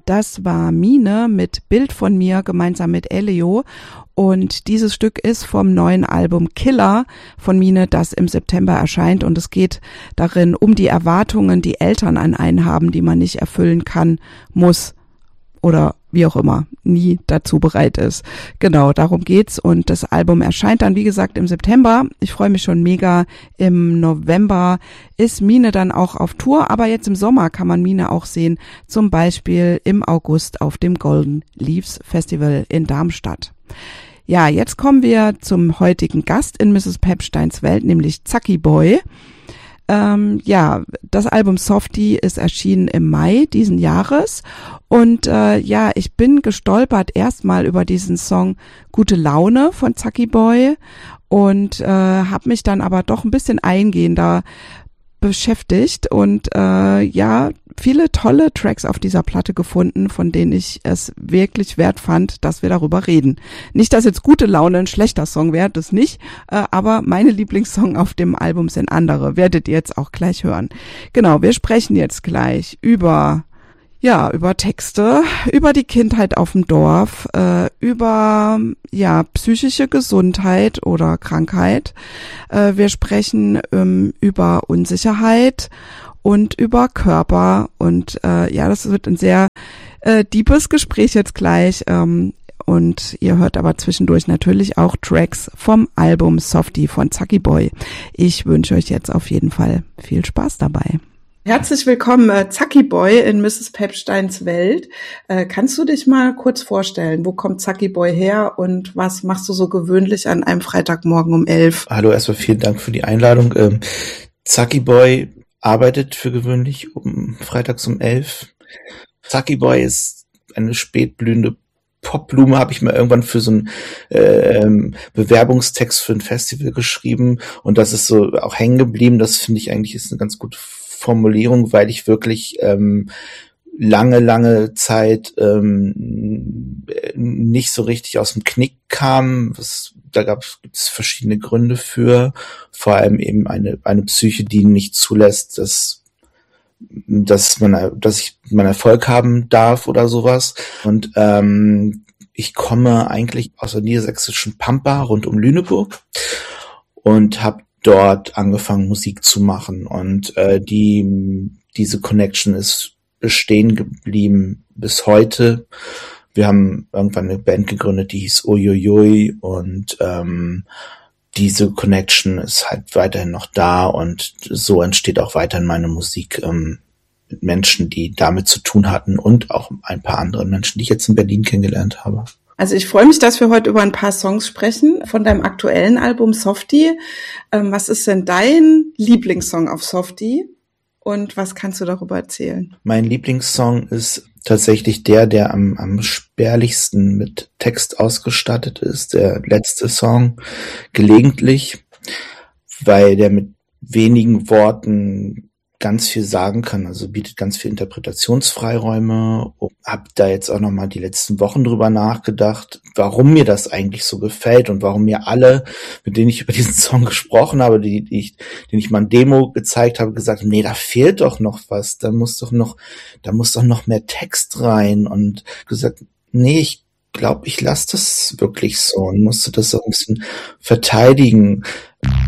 Das war Mine mit Bild von mir gemeinsam mit Elio. Und dieses Stück ist vom neuen Album Killer von Mine, das im September erscheint. Und es geht darin um die Erwartungen, die Eltern an einen haben, die man nicht erfüllen kann, muss oder wie auch immer, nie dazu bereit ist. Genau, darum geht's. Und das Album erscheint dann, wie gesagt, im September. Ich freue mich schon mega. Im November ist Mine dann auch auf Tour, aber jetzt im Sommer kann man Mine auch sehen, zum Beispiel im August auf dem Golden Leaves Festival in Darmstadt. Ja, jetzt kommen wir zum heutigen Gast in Mrs. Pepsteins Welt, nämlich Zacki Boy. Das Album Softie ist erschienen im Mai diesen Jahres und ich bin gestolpert erstmal über diesen Song Gute Laune von Zacki Boy und habe mich dann aber doch ein bisschen eingehender beschäftigt und viele tolle Tracks auf dieser Platte gefunden, von denen ich es wirklich wert fand, dass wir darüber reden. Nicht, dass jetzt Gute Laune ein schlechter Song wäre, das nicht, aber meine Lieblingssong auf dem Album sind andere, werdet ihr jetzt auch gleich hören. Genau, wir sprechen jetzt gleich über Texte, über die Kindheit auf dem Dorf, über psychische Gesundheit oder Krankheit. Wir sprechen über Unsicherheit und über Körper und das wird ein sehr deepes Gespräch jetzt gleich und ihr hört aber zwischendurch natürlich auch Tracks vom Album Softie von Zacki Boy. Ich wünsche euch jetzt auf jeden Fall viel Spaß dabei. Herzlich willkommen, Zacki Boy in Mrs. Pepsteins Welt. Kannst du dich mal kurz vorstellen, wo kommt Zacki Boy her und was machst du so gewöhnlich an einem Freitagmorgen um 11? Hallo, erstmal vielen Dank für die Einladung. Zacki Boy arbeitet für gewöhnlich freitags um 11. Zacki Boy ist eine spätblühende Popblume, habe ich mal irgendwann für so einen Bewerbungstext für ein Festival geschrieben und das ist so auch hängen geblieben. Das finde ich eigentlich ist eine ganz gute Formulierung, weil ich wirklich lange Zeit nicht so richtig aus dem Knick kam. Da gibt es verschiedene Gründe für, vor allem eben eine Psyche, die nicht zulässt, dass ich meinen Erfolg haben darf oder sowas. Und ich komme eigentlich aus der niedersächsischen Pampa rund um Lüneburg und habe dort angefangen Musik zu machen und diese Connection ist bestehen geblieben bis heute. Wir haben irgendwann eine Band gegründet, die hieß Uiuiui und diese Connection ist halt weiterhin noch da und so entsteht auch weiterhin meine Musik mit Menschen, die damit zu tun hatten und auch ein paar anderen Menschen, die ich jetzt in Berlin kennengelernt habe. Also ich freue mich, dass wir heute über ein paar Songs sprechen von deinem aktuellen Album Softie. Was ist denn dein Lieblingssong auf Softie und was kannst du darüber erzählen? Mein Lieblingssong ist tatsächlich der am spärlichsten mit Text ausgestattet ist, der letzte Song, Gelegentlich, weil der mit wenigen Worten ganz viel sagen kann, also bietet ganz viel Interpretationsfreiräume. Hab da jetzt auch nochmal die letzten Wochen drüber nachgedacht, warum mir das eigentlich so gefällt und warum mir alle, mit denen ich über diesen Song gesprochen habe, denen ich mal ein Demo gezeigt habe, gesagt haben, nee, da fehlt doch noch was, da muss doch noch mehr Text rein und gesagt, nee, ich glaube, ich lasse das wirklich so und musste das so ein bisschen verteidigen.